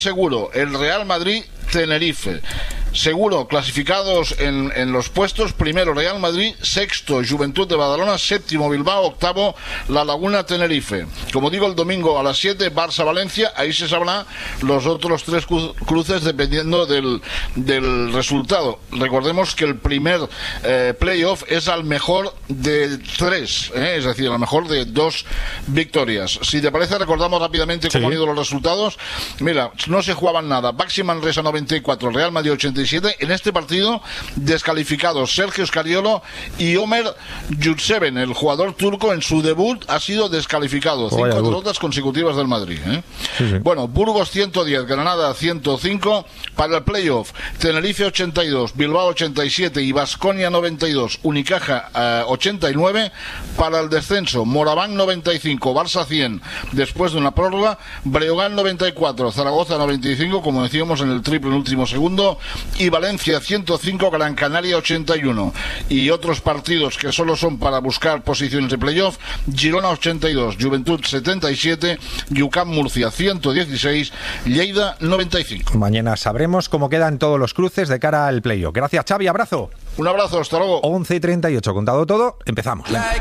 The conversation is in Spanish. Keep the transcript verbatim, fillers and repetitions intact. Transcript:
Seguro, el Real Madrid Tenerife. Seguro, clasificados en, en los puestos: primero Real Madrid, sexto Juventud de Badalona, séptimo Bilbao, octavo La Laguna Tenerife. Como digo, el domingo a las siete, Barça Valencia. Ahí se sabrá los otros tres cruces dependiendo del, del resultado. Recordemos que el primer eh, playoff es al mejor de tres, ¿eh? Es decir, al mejor de dos victorias. Si te parece, recordamos rápidamente cómo sí. han ido los resultados. Mira, no se jugaban nada. Baxi Manresa noventa y cuatro, Real Madrid ochenta y siete. En este partido, descalificados Sergio Scariolo y Omer Yurtseven, el jugador turco, en su debut ha sido descalificado. Cinco Vaya derrotas debut. consecutivas del Madrid, ¿eh? sí, sí. Bueno, Burgos ciento diez, Granada ciento cinco. Para el playoff, Tenerife ochenta y dos, Bilbao ochenta y siete y Baskonia noventa y dos, Unicaja eh, ochenta y nueve. Para el descenso, Moraván noventa y cinco, Barça cien después de una prórroga, Breogán noventa y cuatro, Zaragoza noventa y cinco, como decíamos en el triple en último segundo, y Valencia ciento cinco, Gran Canaria ochenta y uno. Y otros partidos que solo son para buscar posiciones de playoff: Girona ochenta y dos, Juventud setenta y siete, Yucam Murcia ciento dieciséis, Lleida noventa y cinco. Mañana sabremos cómo quedan todos los cruces de cara al playoff. Gracias, Xavi, abrazo. Un abrazo, hasta luego. once y treinta y ocho, contado todo, empezamos.